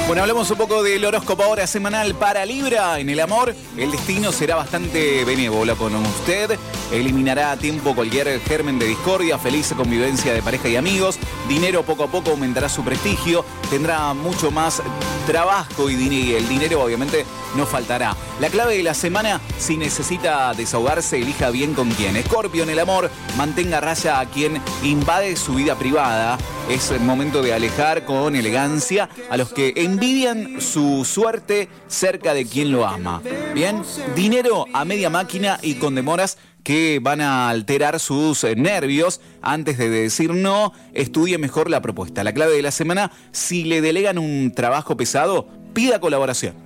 Bueno, hablamos un poco del horóscopo ahora semanal para Libra. En el amor, el destino será bastante benévolo con usted. Eliminará a tiempo cualquier germen de discordia, feliz convivencia de pareja y amigos. Dinero poco a poco aumentará su prestigio. Tendrá mucho más trabajo y el dinero obviamente no faltará. La clave de la semana, si necesita desahogarse, elija bien con quién. Escorpio, en el amor, mantenga a raya a quien invade su vida privada. Es el momento de alejar con elegancia a los que envidian su suerte cerca de quien lo ama. Bien, dinero a media máquina y con demoras que van a alterar sus nervios. Antes de decir no, estudie mejor la propuesta. La clave de la semana, si le delegan un trabajo pesado, pida colaboración.